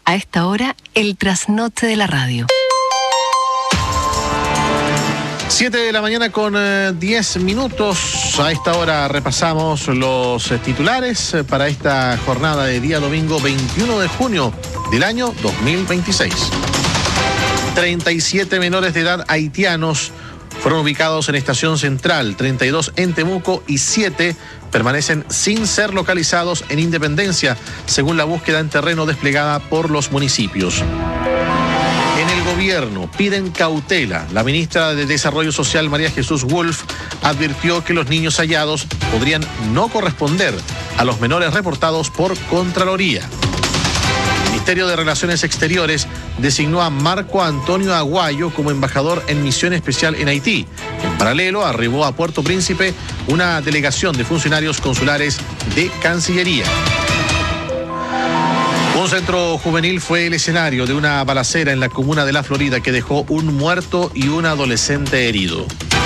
A esta hora, el trasnoche de la radio. 7 de la mañana con 10 minutos. A esta hora repasamos los titulares para esta jornada de día domingo 21 de junio del año 2026. 37 menores de edad haitianos fueron ubicados en Estación Central, 32 en Temuco y 7 permanecen sin ser localizados en Independencia, según la búsqueda en terreno desplegada por los municipios. En el gobierno piden cautela. La ministra de Desarrollo Social, María Jesús Wolf, advirtió que los niños hallados podrían no corresponder a los menores reportados por Contraloría. El Ministerio de Relaciones Exteriores designó a Marco Antonio Aguayo como embajador en misión especial en Haití. En paralelo, arribó a Puerto Príncipe una delegación de funcionarios consulares de Cancillería. Un centro juvenil fue el escenario de una balacera en la comuna de La Florida que dejó un muerto y un adolescente herido.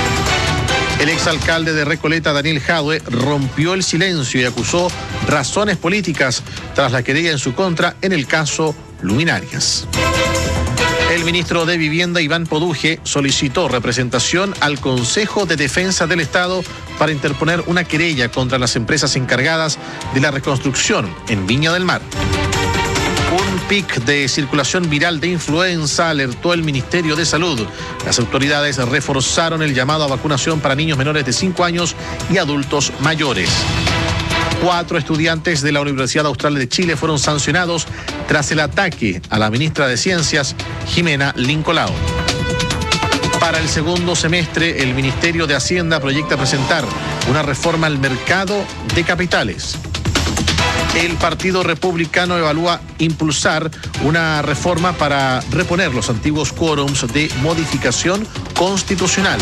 El exalcalde de Recoleta, Daniel Jadwe, rompió el silencio y acusó razones políticas tras la querella en su contra en el caso Luminarias. El ministro de Vivienda, Iván Poduje, solicitó representación al Consejo de Defensa del Estado para interponer una querella contra las empresas encargadas de la reconstrucción en Viña del Mar. Un pic de circulación viral de influenza alertó el Ministerio de Salud. Las autoridades reforzaron el llamado a vacunación para niños menores de 5 años y adultos mayores. 4 estudiantes de la Universidad Austral de Chile fueron sancionados tras el ataque a la ministra de Ciencias, Jimena Lincolao. Para el segundo semestre, el Ministerio de Hacienda proyecta presentar una reforma al mercado de capitales. El Partido Republicano evalúa impulsar una reforma para reponer los antiguos quórums de modificación constitucional.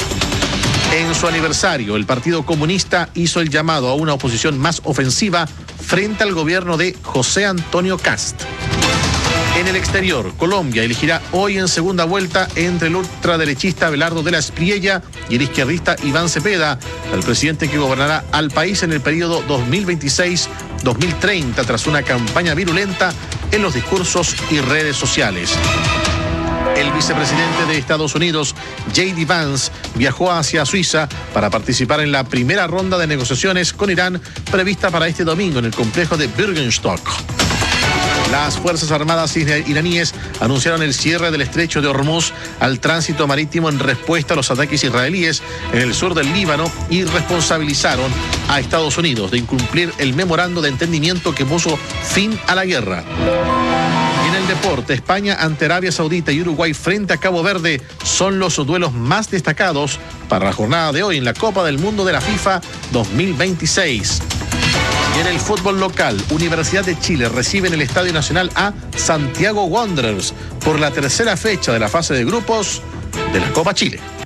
En su aniversario, el Partido Comunista hizo el llamado a una oposición más ofensiva frente al gobierno de José Antonio Kast. En el exterior, Colombia elegirá hoy en segunda vuelta entre el ultraderechista Abelardo de la Espriella y el izquierdista Iván Cepeda, al presidente que gobernará al país en el periodo 2026-2030 tras una campaña virulenta en los discursos y redes sociales. El vicepresidente de Estados Unidos, J.D. Vance, viajó hacia Suiza para participar en la primera ronda de negociaciones con Irán prevista para este domingo en el complejo de Bürgenstock. Las Fuerzas Armadas iraníes anunciaron el cierre del estrecho de Hormuz al tránsito marítimo en respuesta a los ataques israelíes en el sur del Líbano y responsabilizaron a Estados Unidos de incumplir el memorando de entendimiento que puso fin a la guerra. En el deporte, España ante Arabia Saudita y Uruguay frente a Cabo Verde son los duelos más destacados para la jornada de hoy en la Copa del Mundo de la FIFA 2026. Y en el fútbol local, Universidad de Chile recibe en el Estadio Nacional a Santiago Wanderers por la tercera fecha de la fase de grupos de la Copa Chile.